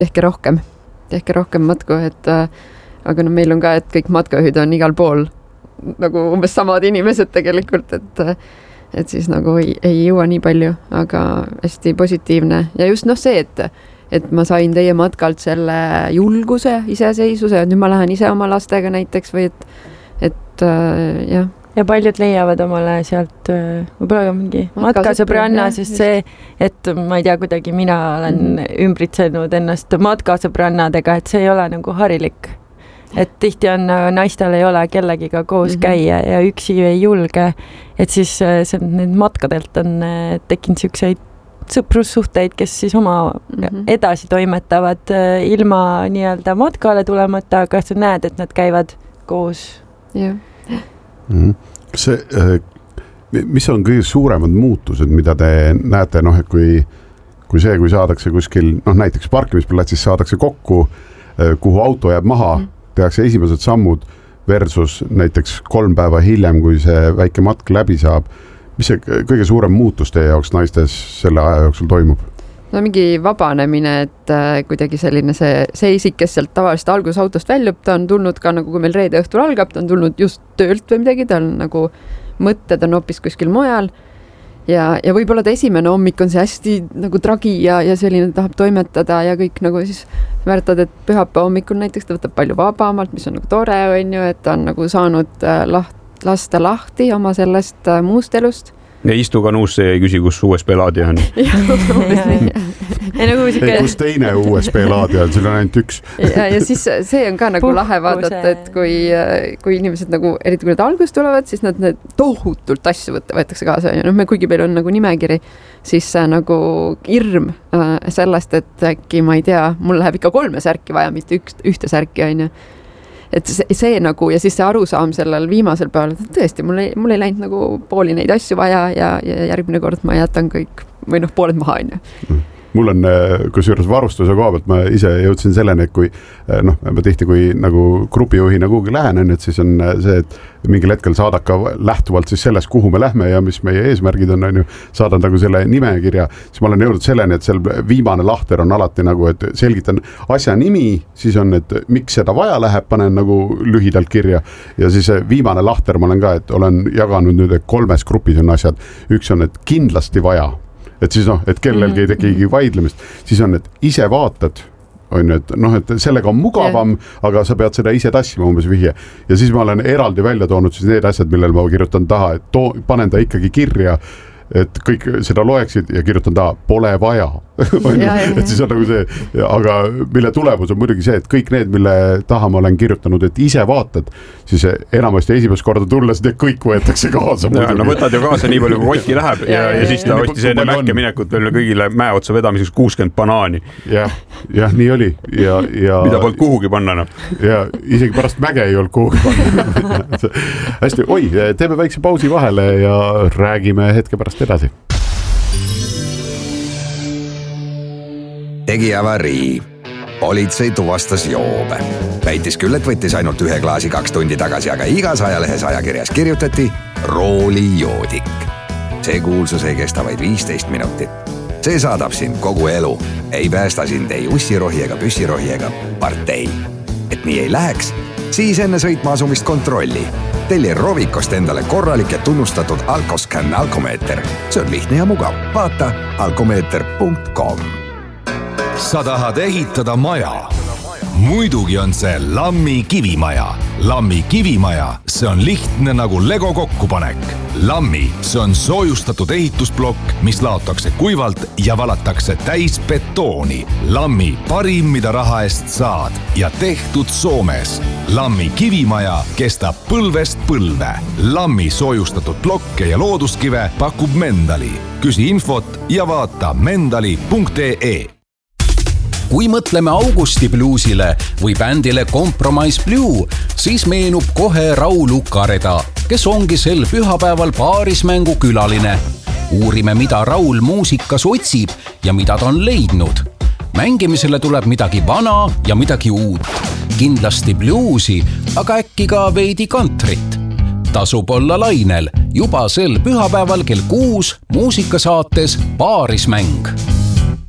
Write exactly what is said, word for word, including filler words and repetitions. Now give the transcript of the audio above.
tehke rohkem, tehke rohkem matku, et aga no meil on ka, et kõik matkajuhid on igal pool nagu umbes samad inimesed tegelikult, et et siis nagu ei, ei jõua nii palju, aga hästi positiivne ja just noh see, et et ma sain teie matkalt selle julguse, iseseisvuse, et nüüd ma lähen ise oma lastega näiteks või et, et äh, jah. Ja paljud leiavad omale sealt võib-olla ka mingi matkasõbranna, sest see, et ma ei tea, kuidagi mina olen mm. ümbritsenud ennast matkasõbrannadega, et see ei ole nagu harilik. Et tihti on, naistel ei ole kellegiga koos mm-hmm. käia ja üksi ei julge, et siis see, need matkadelt on tekkinud siukseid sõprussuhteid, kes siis oma mm-hmm. edasi toimetavad ilma nii-öelda matkale tulemata, aga sa näed, et nad käivad koos. Jah. Mm-hmm. See, mis on kõige suuremad muutused, mida te näete, noh, et kui, kui see, kui saadakse kuskil, noh, näiteks parkimisplatsis saadakse kokku, kuhu auto jääb maha, mm-hmm. tehakse esimesed sammud versus näiteks kolm päeva hiljem, kui see väike matk läbi saab. Mis see kõige suurem muutus teie jaoks naistes selle aja jooksul toimub? No mingi vabanemine, et kuidagi selline see, see isik, kes sealt tavaliselt algusautost väljub, ta on tulnud ka nagu, kui meil reede õhtul algab, ta on tulnud just töölt või midagi, ta on nagu mõtted on hoopis kuskil mujal ja, ja võib-olla ta esimene hommik on see hästi nagu tragi ja, ja selline tahab toimetada ja kõik nagu siis märtad, et pühapäeva hommikul näiteks ta võtab palju vabamalt, mis on nagu tore, on ju, et ta on nagu saanud laht, lasta lahti oma sellest muust elust. Ja istu ka nuusse ja ei küsi, kus U S B laadija on. ei, kus teine U S B laadija on, seal on ainult üks. ja, ja siis see on ka nagu Puhkuse. Lahe vaadata, et kui, kui inimesed nagu, eriti kui need alguses tulevad, siis nad need tohutult asju võtta, võetakse kaasa. Ja no me, kuigi meil on nagu nimekiri, siis nagu hirm sellest, et äkki ma ei tea, mul läheb ikka kolme särki vaja, mitte üks, ühte särki on ju. Et see, see nagu ja siis see arusaam sellel viimasel päeval, et tõesti, mul ei, mul ei läinud nagu pooli neid asju vaja ja, ja järgmine kord ma jätan kõik või noh, pooled maha on ju. Mul on, kusjuures varustuse koha pealt ma ise jõudsin selleni, et kui noh, ma tihti kui nagu grupijuhina kuhugi lähen, on, et siis on see, et mingil hetkel saadad ka lähtuvalt siis sellest, kuhu me lähme ja mis meie eesmärgid on, on ju, saadan nagu selle nimekirja, siis ma olen jõudnud selleni, et seal viimane lahter on alati nagu, et selgitan asja nimi, siis on, et miks seda vaja läheb, panen nagu lühidalt kirja ja siis viimane lahter ma olen ka, et olen jaganud nüüd, et kolmes grupis on asjad, üks on, et kindlasti vaja, et siis noh, et kellelgi ei tekigi vaidlemist, siis on, et ise vaatad, on, et noh, et sellega on mugavam, yeah. aga sa pead seda ise tassima umbes vihje. Ja siis ma olen eraldi välja toonud siis need asjad, millel ma kirjutan taha, et too, panen ta ikkagi kirja, et kõik seda loeksid ja kirjutan taha, pole vaja. Ja, ja, et siis on nagu see, aga mille tulemus on muidugi see, et kõik need, mille taha ma olen kirjutanud, et ise vaatad, siis enamasti esimest korda tulles need kõik võetakse kaasa. Ja, no võtad ju kaasa nii palju, kui kotti läheb ja, ja, ja siis ta ostis enne mäkke minekut veel kõigile mäe otsa vedamiseks kuuskümmend banaani. Jah, jah, nii oli. Ja, ja, mida polnud kuhugi panna enam. Ja isegi pärast mäge ei olnud kuhugi panna. Hästi, oi, teeme väikse pausi vahele ja räägime hetke pärast edasi. Tegi avarii. Politsei tuvastas joobe. Väitis küll, et võttis ainult ühe klaasi kaks tundi tagasi, aga igas ajalehes ajakirjas kirjutati roolijoodik. See kuulsus ei kesta vaid viisteist minutit. See saadab sind kogu elu. Ei päästa sind ei ussirohi ega püssirohi ega partei. Et nii ei läheks, siis enne sõitma asumist kontrolli. Telli Rovikost endale korralik ja tunnustatud Alkoscan alkomeeter. See on lihtne ja mugav. Vaata alkomeeter punkt com. Sa tahad ehitada maja. Muidugi on see Lammi kivimaja. Lammi kivimaja, see on lihtne nagu Lego kokkupanek. Lammi, see on soojustatud ehitusblokk, mis laotakse kuivalt ja valatakse täis betooni. Lammi parim, mida raha eest saad ja tehtud Soomes. Lammi kivimaja kestab põlvest põlve. Lammi soojustatud blokke ja looduskive pakub Mendali. Küsi infot ja vaata mendali punkt ee. Kui mõtleme Augusti bluusile või bändile Compromise Blue, siis meenub kohe Raul Ukareda, kes ongi sel pühapäeval paarismängu külaline. Uurime, mida Raul muusikas otsib ja mida ta on leidnud. Mängimisele tuleb midagi vana ja midagi uut. Kindlasti bluusi, aga äkki ka veidi kantrit. Tasub olla lainel juba sel pühapäeval kell kuus muusikasaates Paarismäng.